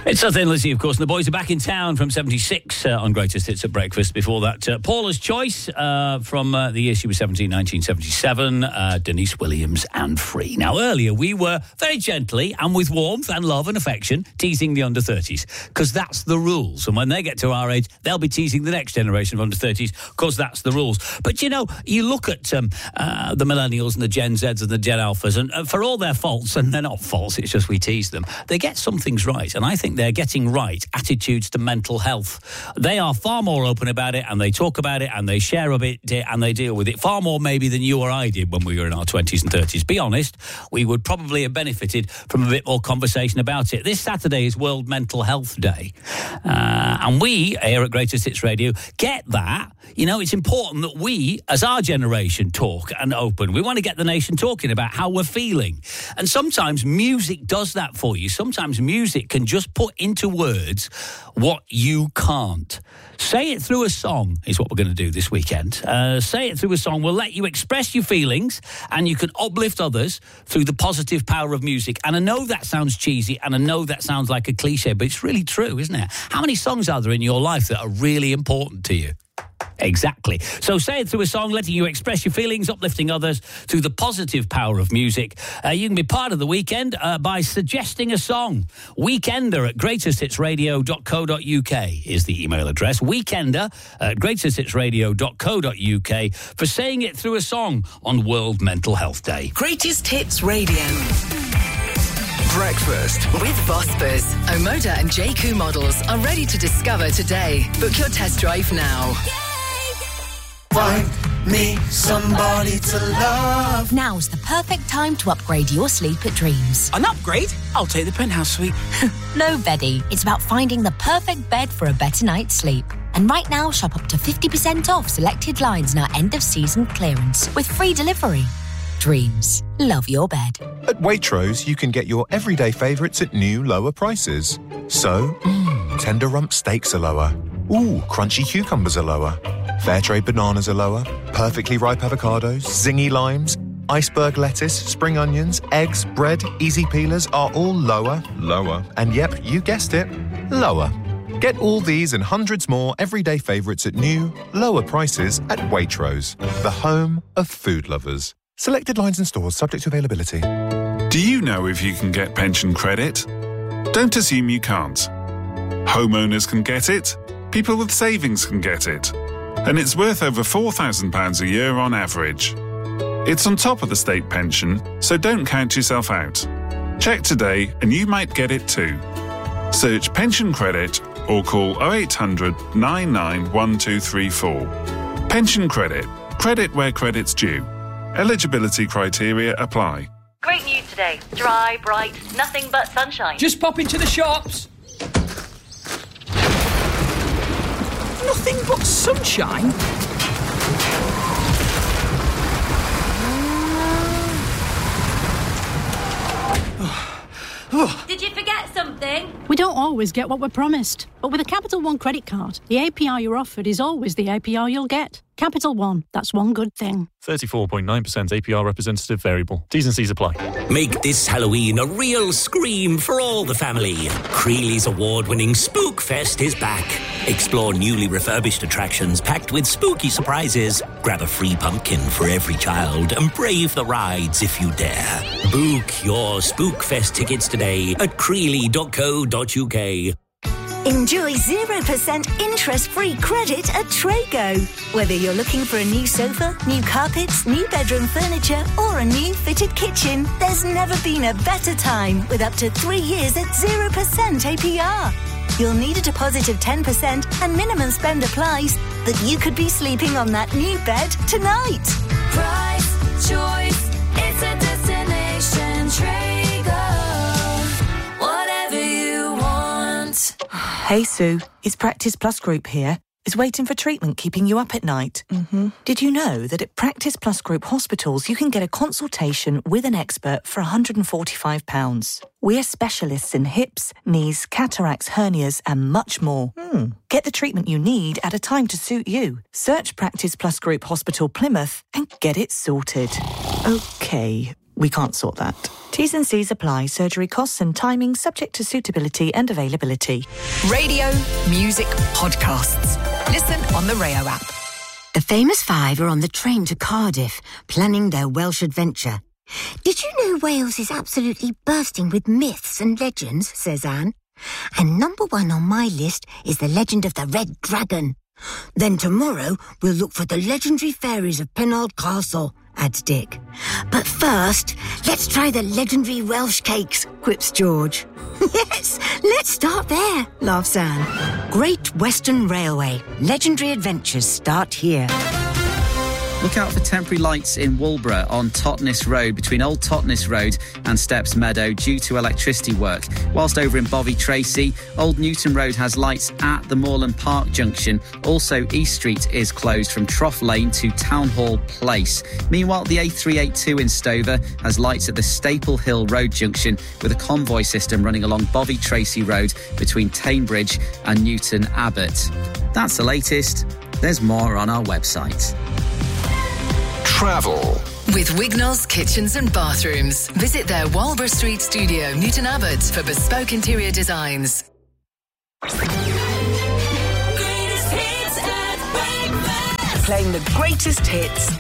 It's Thin Lizzy, of course, and the boys are back in town from 76 on Greatest Hits at Breakfast. Before that, Paula's Choice from the year she was 17, 1977, Denise Williams and Free. Now, earlier we were very gently and with warmth and love and affection teasing the under-30s, because that's the rules. And when they get to our age, they'll be teasing the next generation of under-30s, because that's the rules. But, you know, you look at the millennials and the Gen Zs and the Gen Alphas, and for all their faults, and they're not faults, it's just we tease them, they get some things right. And I think they're getting right attitudes to mental health. They are far more open about it, and they talk about it, and they share a bit, and they deal with it far more maybe than you or I did when we were in our 20s and 30s. Be honest, we would probably have benefited from a bit more conversation about it. This Saturday is World Mental Health Day, and we here at Greatest Hits Radio get that. You know, it's important that we, as our generation, talk and open. We want to get the nation talking about how we're feeling. And sometimes music does that for you. Sometimes music can just put into words what you can't. Say it through a song is what we're going to do this weekend. Say it through a song will let you express your feelings, and you can uplift others through the positive power of music. And I know that sounds cheesy, and I know that sounds like a cliche, but it's really true, isn't it? How many songs are there in your life that are really important to you? Exactly. So say it through a song, letting you express your feelings, uplifting others through the positive power of music. You can be part of the weekend by suggesting a song. Weekender at greatesthitsradio.co.uk is the email address. Weekender at greatesthitsradio.co.uk for saying it through a song on World Mental Health Day. Greatest Hits Radio. Breakfast with Vospers. Omoda and JQ models are ready to discover today. Book your test drive now. Find me somebody to love. Now's the perfect time to upgrade your sleep at Dreams. An upgrade? I'll take the penthouse suite. No, Beddy. It's about finding the perfect bed for a better night's sleep. And right now, shop up to 50% off selected lines in our end-of-season clearance with free delivery. Dreams. Love your bed. At Waitrose, you can get your everyday favourites at new, lower prices. So, tender rump steaks are lower. Ooh, crunchy cucumbers are lower. Fairtrade bananas are lower. Perfectly ripe avocados, zingy limes, iceberg lettuce, spring onions, eggs, bread, easy peelers are all lower. Lower. And yep, you guessed it, lower. Get all these and hundreds more everyday favourites at new, lower prices at Waitrose, the home of food lovers. Selected lines and stores subject to availability. Do you know if you can get pension credit? Don't assume you can't. Homeowners can get it. People with savings can get it. And it's worth over £4,000 a year on average. It's on top of the state pension, so don't count yourself out. Check today and you might get it too. Search pension credit or call 0800 99 1234. Pension credit. Credit where credit's due. Eligibility criteria apply. Great news today. Dry, bright, nothing but sunshine. Just pop into the shops. Nothing but sunshine? Did you forget something? We don't always get what we're promised. But with a Capital One credit card, the APR you're offered is always the APR you'll get. Capital One, that's one good thing. 34.9% APR representative variable. T's and C's apply. Make this Halloween a real scream for all the family. Creely's award-winning Spook Fest is back. Explore newly refurbished attractions packed with spooky surprises. Grab a free pumpkin for every child and brave the rides if you dare. Book your Spook Fest tickets today at creely.co.uk. Enjoy 0% interest-free credit at Trago. Whether you're looking for a new sofa, new carpets, new bedroom furniture, or a new fitted kitchen, there's never been a better time with up to 3 years at 0% APR. You'll need a deposit of 10% and minimum spend applies, but you could be sleeping on that new bed tonight. Price, choice, it's a destination. Trago. Whatever you want. Hey Sue, it's Practice Plus Group here. Is waiting for treatment keeping you up at night? Mm-hmm. Did you know that at Practice Plus Group hospitals you can get a consultation with an expert for £145? We're specialists in hips, knees, cataracts, hernias and much more. Get the treatment you need at a time to suit you. Search Practice Plus Group Hospital Plymouth and get it sorted. Okay, We can't sort that. T's and C's apply. Surgery costs and timing subject to suitability and availability. Radio, music, podcasts. Listen on the Rayo app. The famous five are on the train to Cardiff, planning their Welsh adventure. Did you know Wales is absolutely bursting with myths and legends, says Anne. And number one on my list is the legend of the Red Dragon. Then tomorrow we'll look for the legendary fairies of Penarth Castle, adds Dick. But first, let's try the legendary Welsh cakes, quips George. Yes, let's start there, laughs Anne. Great Western Railway. Legendary adventures start here. Look out for temporary lights in Walborough on Totnes Road between Old Totnes Road and Steps Meadow due to electricity work. Whilst over in Bovey Tracy, Old Newton Road has lights at the Moorland Park junction. Also, East Street is closed from Trough Lane to Town Hall Place. Meanwhile, the A382 in Stover has lights at the Staple Hill Road junction with a convoy system running along Bovey Tracy Road between Tainbridge and Newton Abbot. That's the latest. There's more on our website. Travel. With Wignall's Kitchens and Bathrooms. Visit their Walborough Street studio, Newton Abbot, for bespoke interior designs. Playing the greatest hits